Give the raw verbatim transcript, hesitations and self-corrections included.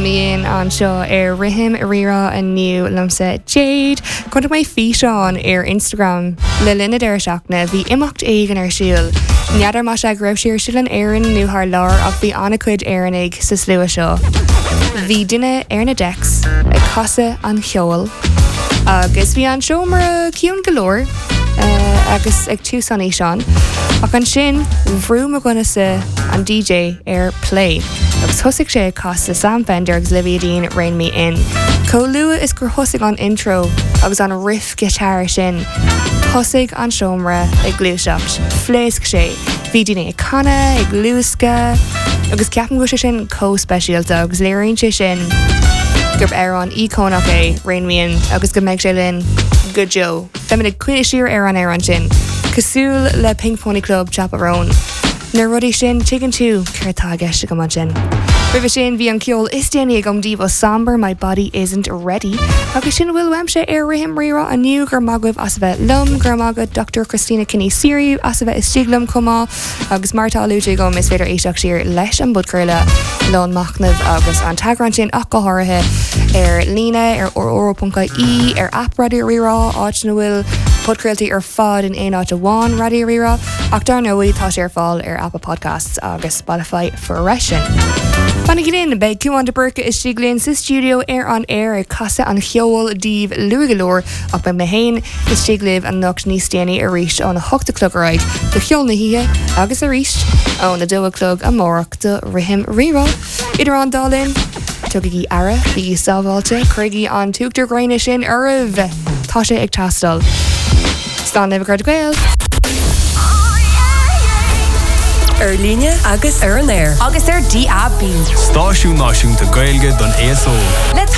Rainmíon an seo ar rihim rira a new lumsa Jade. Conta mai fi seán ar Instagram le linna deir seachna bhí imacht éigen ar siúl. Neadar má se greibh siar siúil an éireann nó haar lár ach bhí anna cuid éireannig sa slua seo. Bhí duine ar na decks ag casa an cheol agus bhí an seo mar a ciún galóir uh, agus ag tú sanní seán. Ach an sin bhrú a gona sa an D J ar play. Agus thusig sé casa Sam Fender agus Livia Dean Rainmíon. Co lua is gur thusig an intro agus an riff guitar sin. Thusig an siomra ag glúiseacht. Phléasc sé. Bhí duine ag canna, ag lúsca, agus ceapan go sé sin co-specialta agus léironn sé sin gur ar an icónach é Rainmíon agus go meid sé linn go Joe. Feminid cuid siar ar an ar an sin. Cosúil le Pink Pony Club Chaperone. Na rudí sin chicken tú chuirtá geiste go man sin. Rih sin bhí an ceol is déanaí ag omdíomh somber My Body Isn't Ready. Agus sin bhfuil weimse ar rihim rira aniu gur magwibh as bheith lum gur magad Doctor Christina Kinney Siriu as bheith is stiglam cumá agus martá lúte gom is féidir éisteach siar leis an budcurla lón machnamh agus an tagran sin ach go háirithe ar lína ar ororo.í ar app radio rira áit na bhfuil podcréaltaí ar fad in éon áit a bháin radio rira ach dar nóí tá sé ar fáil ar Apple Podcasts agus Spotify freisin. Fannig in be Cuán de Burca is sigléin sa studio ar an air ag casa an cheol díomh luigalóir ach be na hain is sigléh an nocht níos déanaí a ríist an na hochta clugaráid do cheol na hithe agus a ríist ó na dua clug a mórach do rihim rira. Idir an dálinn tugaí ara bhí sábháilte chuigí an túgtar graine sin armh tá sé ag tastal. Stán nefh gard gael. Ar líne agus ar an air agus ar D A B. Stáisiún náisiúnta Gaeilge don A S O.